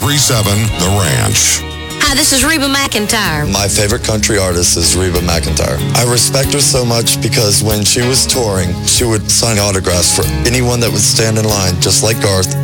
The Ranch. Hi, this is Reba McEntire. My favorite country artist is Reba McEntire. I respect her so much because when she was touring, she would sign autographs for anyone that would stand in line, just like Garth.